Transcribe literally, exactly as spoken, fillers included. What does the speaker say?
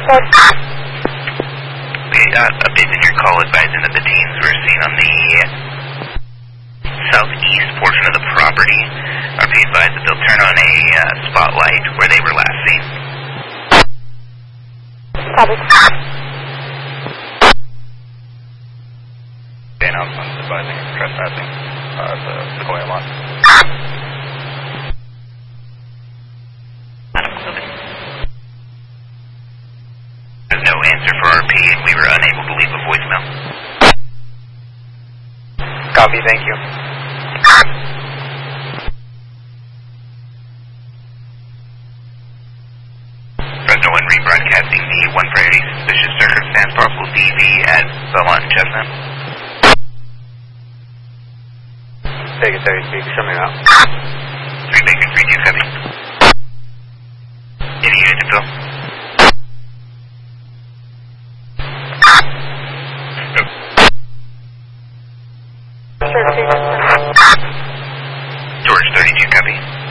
We got updates in your call advising that the teens were seen on the southeast portion of the property. Are being advised that they'll turn on a uh, spotlight where they were last seen. Copy. Okay, now I'm advising of trespassing uh, the Sequoia lot. There's no answer for R P and we were unable to leave a voicemail. Copy, thank you. Fresno one rebroadcasting the one priority suspicious circumstance possible D V at Belmont and Chestnut. Take it thirty speed, show me out. three Bacon, three two, copy. Any unit to fill? George thirty-two, copy.